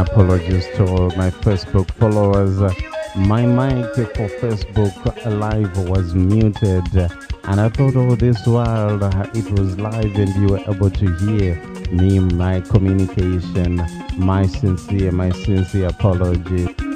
apologies to all my Facebook followers. My mic for Facebook Live was muted, and I thought, oh, this while it was live and you were able to hear me, my communication, my sincere apology.